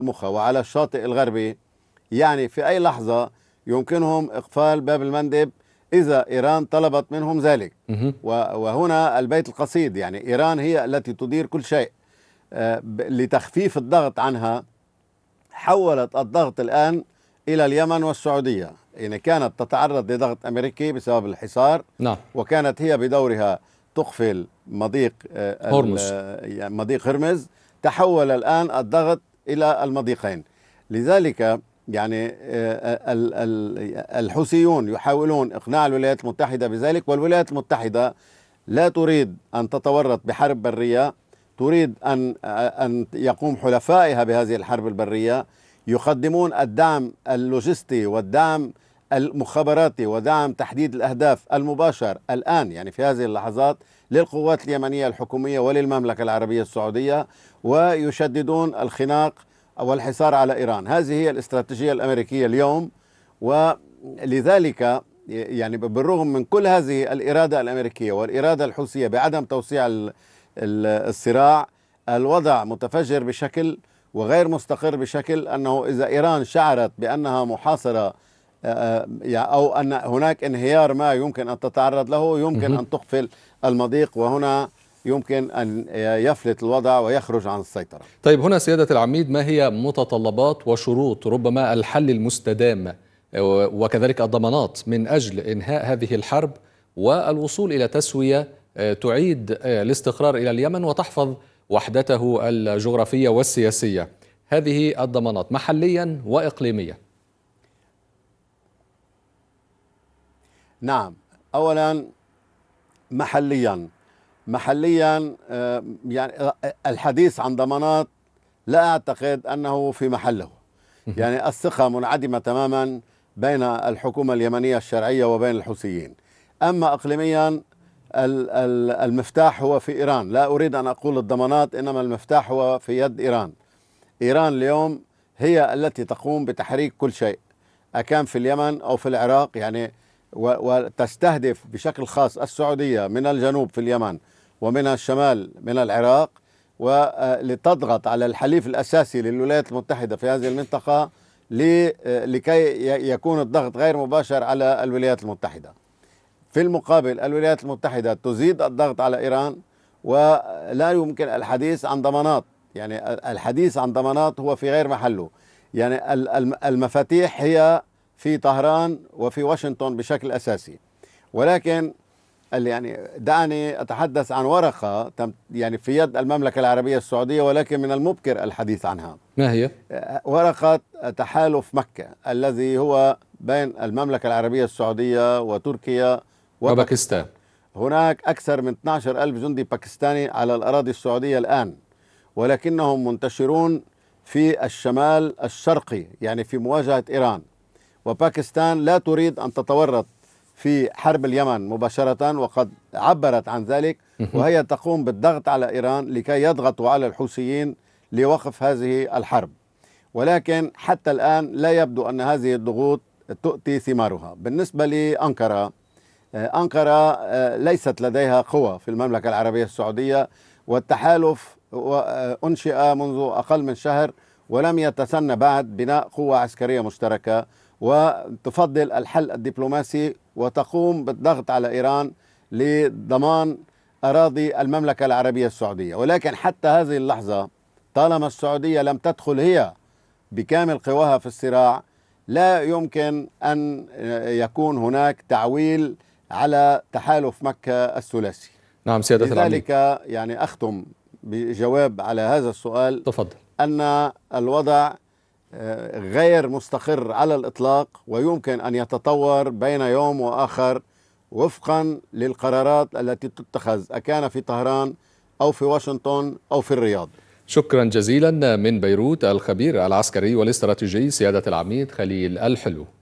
المخا وعلى الشاطئ الغربي، يعني في أي لحظة يمكنهم إقفال باب المندب إذا إيران طلبت منهم ذلك. وهنا البيت القصيد، يعني إيران هي التي تدير كل شيء. لتخفيف الضغط عنها حولت الضغط الآن إلى اليمن والسعودية، يعني كانت تتعرض لضغط أمريكي بسبب الحصار. نعم. وكانت هي بدورها تقفل مضيق هرمز. مضيق هرمز. تحول الآن الضغط إلى المضيقين. لذلك يعني الحوثيون يحاولون إقناع الولايات المتحدة بذلك، والولايات المتحدة لا تريد أن تتورط بحرب برية، تريد أن يقوم حلفائها بهذه الحرب البرية، يقدمون الدعم اللوجستي والدعم المخابراتي ودعم تحديد الأهداف المباشر الآن، يعني في هذه اللحظات، للقوات اليمنية الحكومية وللمملكة العربية السعودية، ويشددون الخناق والحصار على إيران. هذه هي الاستراتيجية الأمريكية اليوم. ولذلك يعني بالرغم من كل هذه الإرادة الأمريكية والإرادة الحوثية بعدم توسيع الصراع، الوضع متفجر بشكل وغير مستقر بشكل أنه إذا إيران شعرت بأنها محاصرة أو أن هناك انهيار ما يمكن أن تتعرض له، يمكن أن تقفل المضيق، وهنا يمكن أن يفلت الوضع ويخرج عن السيطرة. طيب هنا سيادة العميد، ما هي متطلبات وشروط ربما الحل المستدام وكذلك الضمانات من أجل إنهاء هذه الحرب والوصول إلى تسوية تعيد الاستقرار إلى اليمن وتحفظ وحدته الجغرافية والسياسية؟ هذه الضمانات محليا وإقليميا. نعم، أولا محليا يعني الحديث عن ضمانات لا أعتقد أنه في محله. يعني الثقة منعدمة تماما بين الحكومة اليمنية الشرعية وبين الحوثيين. أما إقليميا المفتاح هو في إيران. لا أريد أن أقول الضمانات، إنما المفتاح هو في يد إيران. إيران اليوم هي التي تقوم بتحريك كل شيء، أكان في اليمن أو في العراق، يعني وتستهدف بشكل خاص السعودية من الجنوب في اليمن ومن الشمال من العراق، ولتضغط على الحليف الأساسي للولايات المتحدة في هذه المنطقة لكي يكون الضغط غير مباشر على الولايات المتحدة. في المقابل الولايات المتحدة تزيد الضغط على إيران، ولا يمكن الحديث عن ضمانات. يعني الحديث عن ضمانات هو في غير محله. يعني المفاتيح هي في طهران وفي واشنطن بشكل أساسي. ولكن يعني دعني أتحدث عن ورقة يعني في يد المملكة العربية السعودية، ولكن من المبكر الحديث عنها. ما هي؟ ورقة تحالف مكة الذي هو بين المملكة العربية السعودية وتركيا وباكستان. هناك أكثر من 12,000 جندي باكستاني على الأراضي السعودية الآن، ولكنهم منتشرون في الشمال الشرقي، يعني في مواجهة إيران. وباكستان لا تريد أن تتورط في حرب اليمن مباشرة، وقد عبرت عن ذلك، وهي تقوم بالضغط على إيران لكي يضغطوا على الحوثيين لوقف هذه الحرب. ولكن حتى الآن لا يبدو أن هذه الضغوط تؤتي ثمارها. بالنسبة لأنقرة، أنقرة ليست لديها قوة في المملكة العربية السعودية، والتحالف أنشئ منذ أقل من شهر ولم يتسنى بعد بناء قوة عسكرية مشتركة، وتفضل الحل الدبلوماسي وتقوم بالضغط على إيران لضمان أراضي المملكة العربية السعودية. ولكن حتى هذه اللحظة طالما السعودية لم تدخل هي بكامل قواها في الصراع، لا يمكن أن يكون هناك تعويل على تحالف مكة الثلاثي. نعم سيادة العميد. لذلك يعني أختم بجواب على هذا السؤال. تفضل. أن الوضع غير مستقر على الإطلاق، ويمكن أن يتطور بين يوم وآخر وفقا للقرارات التي تتخذ، أكان في طهران أو في واشنطن أو في الرياض. شكرا جزيلا من بيروت الخبير العسكري والاستراتيجي سيادة العميد خليل الحلو.